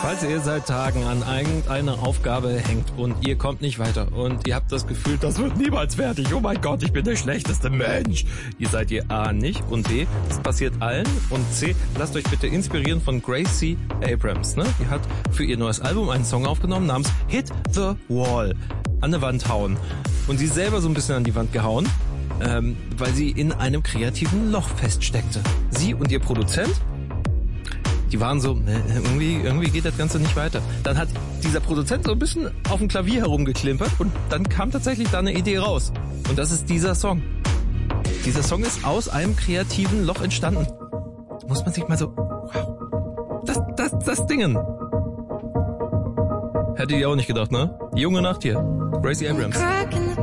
Falls ihr seit Tagen an irgendeiner Aufgabe hängt und ihr kommt nicht weiter und ihr habt das Gefühl, das wird niemals fertig, oh mein Gott, ich bin der schlechteste Mensch. Ihr seid ihr A nicht und B, das passiert allen und C, lasst euch bitte inspirieren von Gracie Abrams. Ne? Die hat für ihr neues Album einen Song aufgenommen namens Hit the Wall, an eine Wand hauen. Und sie selber so ein bisschen an die Wand gehauen, weil sie in einem kreativen Loch feststeckte. Sie und ihr Produzent, die waren so, irgendwie geht das Ganze nicht weiter. Dann hat dieser Produzent so ein bisschen auf dem Klavier herumgeklimpert und dann kam tatsächlich da eine Idee raus. Und das ist dieser Song. Dieser Song ist aus einem kreativen Loch entstanden. Da muss man sich mal so, wow, das Dingen. Hätte ich auch nicht gedacht, ne? Die junge Nacht hier. Gracie Abrams.